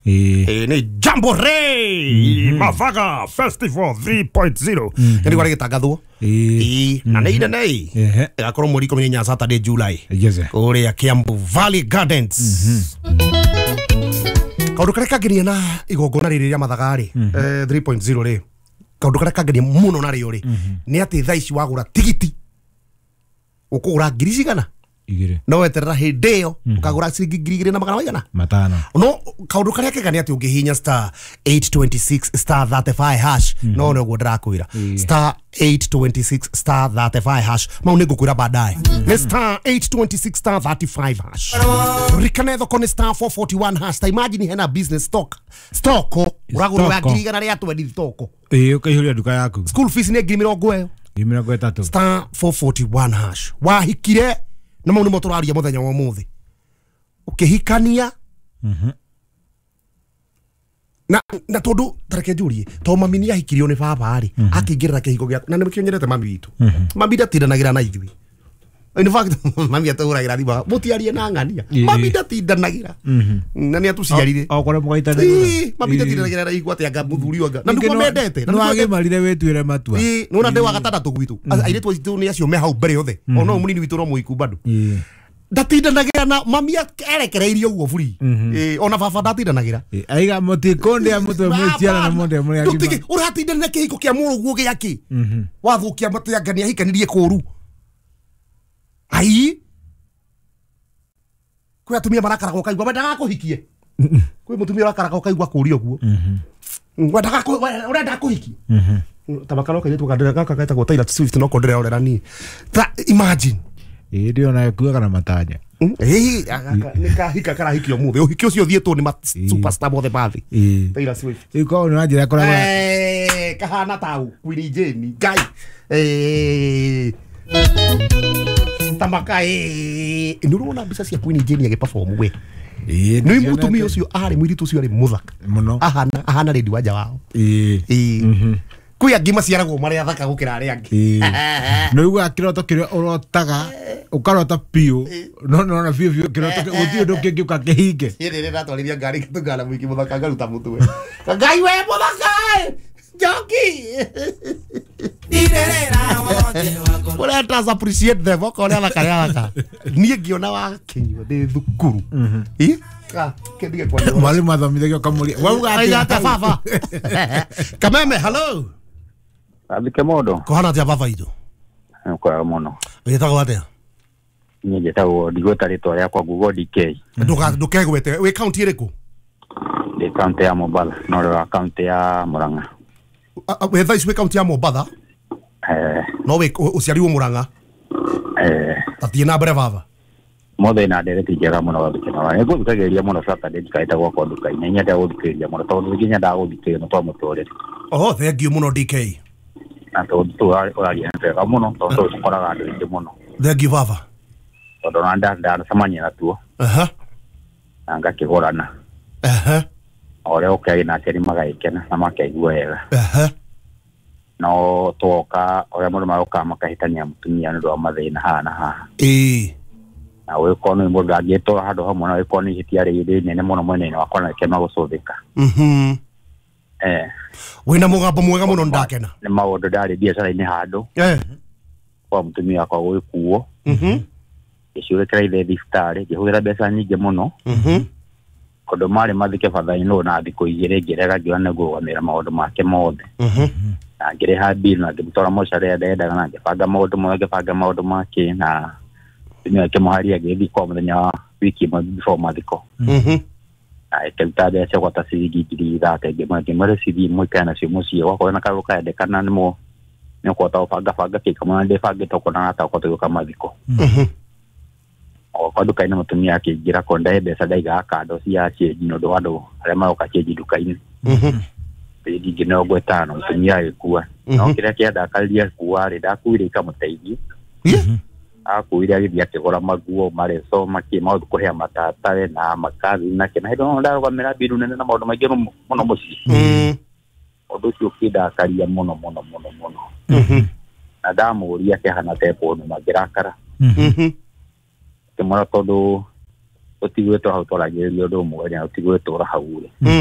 Ni Jamboree Mavaga Festival 3.0 yani kwa gitangathwo na nei nei igakorwo mweri 10 Saturday July kuria Kiambu Valley Gardens kaundu karia kangiria na igongona riri ria mathagari 3.0 ri kaundu karia kangiria muno na rio ri ni ati thaici wagura tigiti ukugura ngiri cigana no weterera hindeo ukagura ciringi na magana maigana matano no kaundu karia kegani ati ungihinya star 826 star 35 hash no no ndirakwira star 826 star 35 hash mau nigukwira baadaye ni star 826 star 35 hash rikanetho kone star 441 hash ta imagine hena business stock uragura ngiri igana ria twendi stock ukaihuria duka yaku school fees ni ngiri 30 star 441 hash wahikire na mau ni moturaria muthenya wa muthi ukihikania na tondu tareke njuri to mami ni ahikirio ni baba ari akingirira kihiko gya na nimikio nyerete mami witu mami ndatindanagira na ithui in fact mami aturagira thiba mutiarie na ngania mami ndatindanagira na ni atuciarire okore mugaitana mami ndatindanagira na igwate anga muthuri wanga na nduko mendete na wage marire wetwire matua no na ndewa gatandatu gwitu aire twitu ni acio me hau mbere othe ono munini witu no muiku bado ndatindanagira na mami erekereirie uguo buri ona baba ndatindanagira aiga mutikonde amutwe mwiciara na monde muri agima tutiki uratindana kihiko kia muruguo giaki wathukia matangania hikanirie kuru ai kwa atumia marakara ko kaigwa wendaga kuhikie kwa mutumia arakara ko kaigwa kurio guo urenda kuhikie tamakano kaje tukandira kaka kaita go Taylor Swift no kondere orera ni imagine ndio na kuga kana matanya nikahika kana hikio muthe uhikio cio thietwo ni superstar bothe bathi Taylor Swift iko ni njira koragwa kahana tau Queen Jane gai tamaka nurona bisa cia Queen Jane age perform we ni mutumia ucio ari mwiritu ucio ari muthaka muno ahana rendi wanja wao kuya ngima ciaragwo maria thaka gukira aria angi no igwa kiroto kiria urotaga ukarota piu no na piu kiroto guti undu kingi ukakihinge iri ratwarithia ngari kitungana mwiki muthaka ngaruta mutwe ngai we muthaka joki let us appreciate them okore alaka nie ngiona wa kinywa de thukuru kedige kwa mwalimu mathomithagio kamuria wauga ati baba kameme hello abike modo kohana ati baba ido kwa mono yetago atia ni yetago digota rito ya kwa Google DK ndukegwete we county iriku de county ya Mobala no county ya Muranga we thaici we county ya Mobala no we uciariwo Muranga tatie na mbere baba mothe na ndereti njega muno wabikina wa ego bikageria muno Saturday kaita gwa kwa duka ine nyenda guthikiria muno tondu nginya ndaguthikiria no twa mutorere thank you muno DK na tondu ari ntega muno tondu ukoraga andu indi muno thank you baba tondu nda samanya na tuo anga kigorana ore okay na keri magaikena na makaigua wega no toka ore mundu maroka makahitania mutumia ndu wa mathina hana ha na we kono imurga geto hado hamwe na we kono hitiare ide nene muno mwene wa kona kema gucuthika wina mugambo mwega muno ndakena ni maundu ndari biacara ini hado kwa mutumia kwa we kuo icure kira ithe thiftari ngihuthira mbeca nyingi muno kondo mari mathike fathaini no na thiko igire ngirega ngiona gugamira maundu make mothe na ngire ha bill na ngimutora mochare ndendaga na ngibanga maundu make na ni kemoharia gethi kwa muthenya wiki mo before mathiko keltabe acha kwa tasiri gidi date gemare sidi mwikana cio mucie wakona karuka endekana nimo ni kwa taufanga ke kama nde fage tokona ata kwa tuko mathiko kwa duka ina mutumia akigira konda mbeca ndaiga akando cia change no ndo andu aria maroka change duka-ini pedi gino gwetano mutumia agikua no kiria kienda akaria kuwa ri ndakuire ikamuteithia akuire agithia kigora maguo mareso makimaundu kuhea matatare na makazi na kina hindo ndarogamira biru nene na maundu maingi muno muci undu ucio kidakaria muno na ndamuria kihana tepo no magirakara kimora tondu utigwe to hau twaragĩrĩria ũndũ ũmwe na utigwe to hau